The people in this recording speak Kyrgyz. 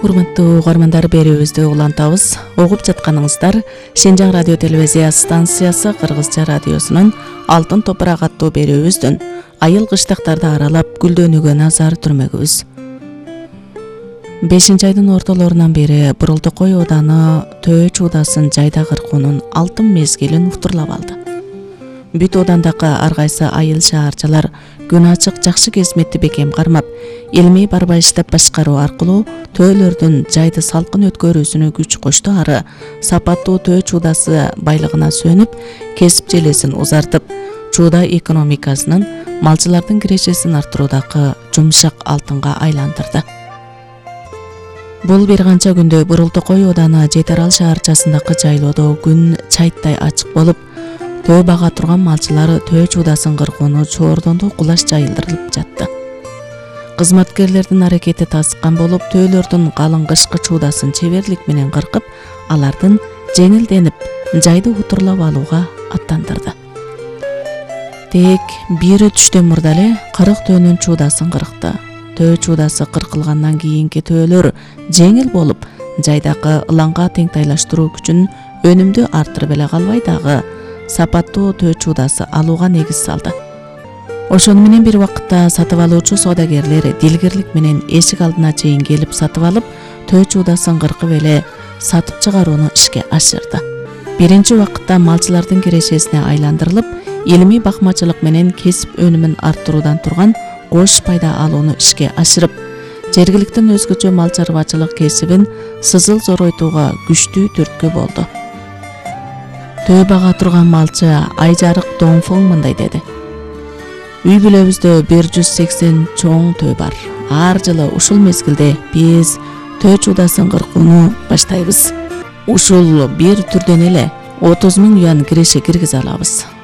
Урматтуу угармандар, берүүбүздү улантабыз. Угуп жатканыңыздар Шенжаң радио телевизия станциясы Кыргызча радиосунун Алтын топурак аттуу берүүбүздүн айыл кыштактарды аралап гүлдөнүүгө назар түрмөгүбүз. 5 айдын ортолорунан бери Бурултукой ооданы Төө чуудасын жайда кыркуунун алтын мезгилин уктурлап алды. Бүт оодандагы ар кайсы айыл шаарчалар күн ачык жакшы кезметти бекем кармап, илмий барбай иштеп башкаруу аркылуу төөлөрдүн жайды салкын өткөрүүсүнө күч кошту, ары сапаттуу Төө чуудасы байлыгына сөнүп, кесип желесин узартып, чууда экономикасынын, малчылардын кирешесин арттыруудагы жумшак алтынга айландырды. Бул бир канча күндө Бурултукой ооданы Жетарал шаарчасындагы жайлоодо күн чайттай ачык болуп, Төө бага турган малчылар Төө чуудасын кыркууну чоордондо кулаш жайылдырылып жатты. Кызматкерлердин аракети тасыккан болуп, төөлөрдүн калың кышкы чуудасын чеберлик менен кыркып, алардын жеңилденип, жайды утурлап алууга аттандырды. Тек бири түштөн мурда эле 40 төөнүн чуудасын кыркты. Төө чуудасы кыркылгандан кийинки төөлөр жеңил болуп, жайдагы ылаңга теңтайлаштыруу күчүн өнүмдү арттырып эле калбай, дагы сапаттуу Төө чуудасы алууга негиз салды. Ошону менен бир убакытта сатып алуучу соодагерлер дилгирлик менен эшик алдына чейин келип сатып алып, Төө чуудасын кыркып эле сатып чыгарууну ишке ашырды. Биринчи убакытта малчылардын кирешесине айландырылып, илимий бакмачылык менен кесип өнүмүн арттыруудан турган кош пайда алууну ишке ашырып, жергиликтин өзгөчө мал чарбачылык кесибин сызыл зоройтууга күчтүү түрткү болду. Төө бага турган малчы Айжарык Доңфоң мындай деди: Үй бүлөбүздө 180 чоң төө бар. Ар жылы ушул мезгилде биз Төө чуудасын кыркууну баштайбыз. Ушул бир түрдөн эле 30 000 юан киреше киргизе алабыз.